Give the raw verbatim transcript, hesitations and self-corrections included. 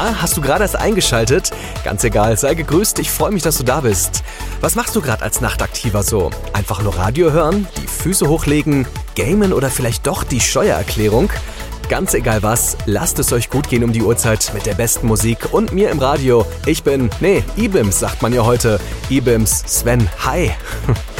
Na, hast du gerade erst eingeschaltet? Ganz egal, sei gegrüßt, ich freue mich, dass du da bist. Was machst du gerade als Nachtaktiver so? Einfach nur Radio hören, die Füße hochlegen, gamen oder vielleicht doch die Steuererklärung? Ganz egal was, lasst es euch gut gehen um die Uhrzeit mit der besten Musik und mir im Radio. Ich bin, nee, Ibims sagt man ja heute. Ibims Sven, hi.